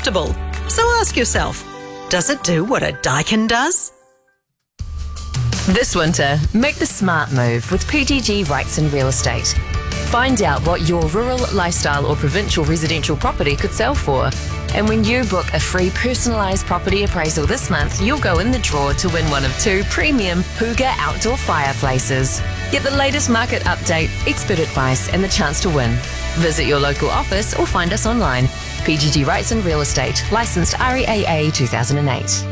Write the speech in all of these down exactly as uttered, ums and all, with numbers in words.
comfortable. So ask yourself, does it do what a Daikin does? This winter, make the smart move with P G G Wrightson Real Estate. Find out what your rural, lifestyle or provincial residential property could sell for. And when you book a free personalised property appraisal this month, you'll go in the draw to win one of two premium Hooga outdoor fireplaces. Get the latest market update, expert advice and the chance to win. Visit your local office or find us online. P G G Wrightson Real Estate, licensed R E A A two thousand eight.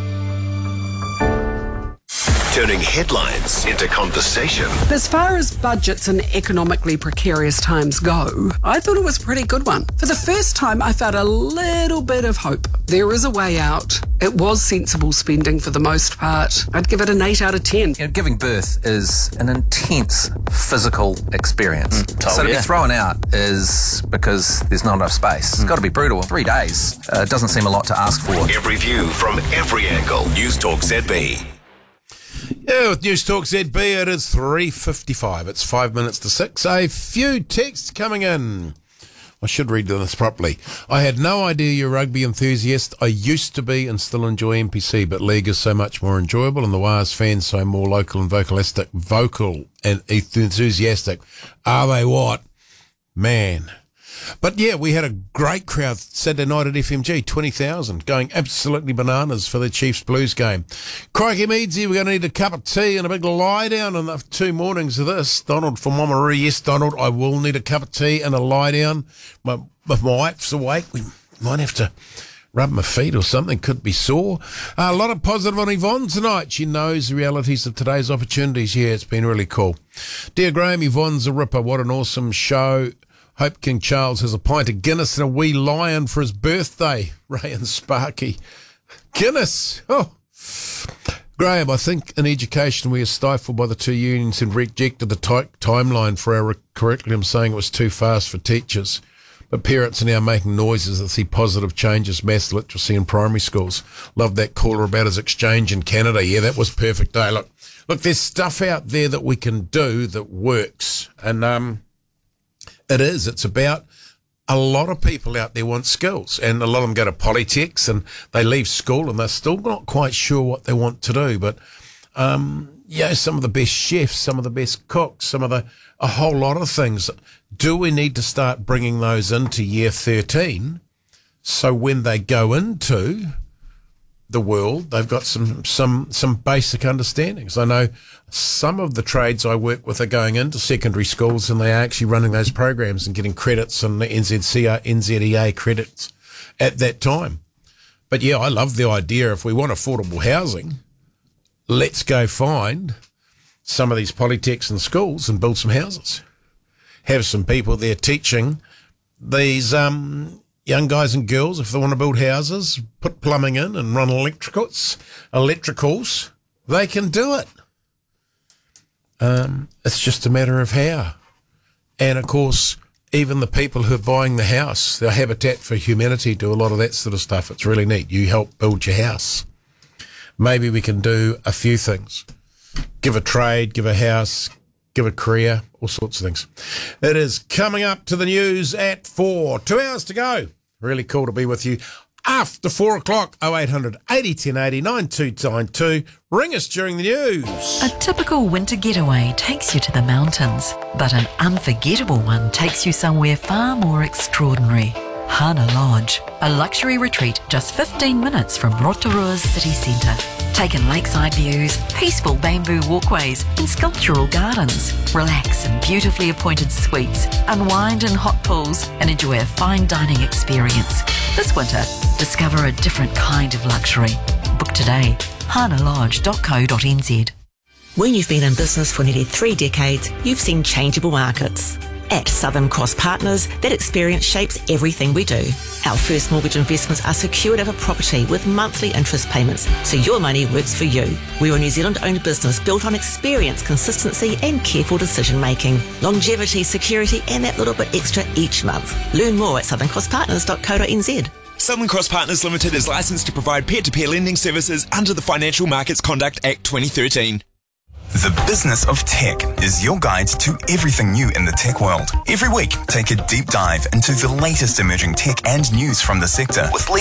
Turning headlines into conversation. As far as budgets in economically precarious times go, I thought it was a pretty good one. For the first time, I felt a little bit of hope. There is a way out. It was sensible spending for the most part. I'd give it an eight out of ten. You know, giving birth is an intense physical experience. Mm, so to yeah. be thrown out is because there's not enough space. It's got to be brutal. Three days uh, doesn't seem a lot to ask for. Every view from every angle. News Talk Z B. Yeah, with News Talk Z B, it is three fifty-five. It's five minutes to six. A few texts coming in. I should read this properly. I had no idea you're a rugby enthusiast. I used to be and still enjoy N P C, but League is so much more enjoyable and the Wires fans so more local and vocalistic, vocal and enthusiastic. Are they what? Man. But yeah, we had a great crowd Saturday night at F M G, twenty thousand, going absolutely bananas for the Chiefs Blues game. Crikey Meadsy, we're going to need a cup of tea and a big lie down in the two mornings of this. Donald from Oamaru, yes, Donald, I will need a cup of tea and a lie down. My, if my wife's awake, we might have to rub my feet or something, could be sore. Uh, a lot of positive on Yvonne tonight. She knows the realities of today's opportunities. Yeah, it's been really cool. Dear Graham, Yvonne's a ripper. What an awesome show. Hope King Charles has a pint of Guinness and a wee lion for his birthday. Ray and Sparky. Guinness. Oh. Graham, I think in education we are stifled by the two unions and rejected the t- timeline for our curriculum, saying it was too fast for teachers. But parents are now making noises that see positive changes, maths literacy in primary schools. Love that caller about his exchange in Canada. Yeah, that was perfect day. Look, look, there's stuff out there that we can do that works. And, um... It is. It's about a lot of people out there want skills, and a lot of them go to polytechs and they leave school and they're still not quite sure what they want to do. But, um, yeah, some of the best chefs, some of the best cooks, some of the, a whole lot of things. Do we need to start bringing those into year thirteen so when they go into the world, they've got some, some, some basic understandings? I know some of the trades I work with are going into secondary schools and they are actually running those programs and getting credits and the N Z C R, N Z E A credits at that time. But yeah, I love the idea. If we want affordable housing, let's go find some of these polytechs and schools and build some houses. Have some people there teaching these, um, young guys and girls, if they want to build houses, put plumbing in and run electricals, electricals, they can do it. Um, it's just a matter of how. And, of course, even the people who are buying the house, the Habitat for Humanity do a lot of that sort of stuff. It's really neat. You help build your house. Maybe we can do a few things. Give a trade, give a house, give a career, all sorts of things. It is coming up to the news at four. Two hours to go. Really cool to be with you. After four o'clock, oh eight hundred, eighty, ten eighty, nine two nine two. Ring us during the news. A typical winter getaway takes you to the mountains, but an unforgettable one takes you somewhere far more extraordinary. Hana Lodge, a luxury retreat just fifteen minutes from Rotorua's city centre. Take in lakeside views, peaceful bamboo walkways and sculptural gardens. Relax in beautifully appointed suites, unwind in hot pools and enjoy a fine dining experience. This winter, discover a different kind of luxury. Book today, hana lodge dot co dot n z. When you've been in business for nearly three decades, you've seen changeable markets. At Southern Cross Partners, that experience shapes everything we do. Our first mortgage investments are secured over property with monthly interest payments, so your money works for you. We're a New Zealand-owned business built on experience, consistency and careful decision-making. Longevity, security and that little bit extra each month. Learn more at southern cross partners dot co dot n z. Southern Cross Partners Limited is licensed to provide peer-to-peer lending services under the Financial Markets Conduct Act twenty thirteen. The Business of Tech is your guide to everything new in the tech world. Every week, take a deep dive into the latest emerging tech and news from the sector with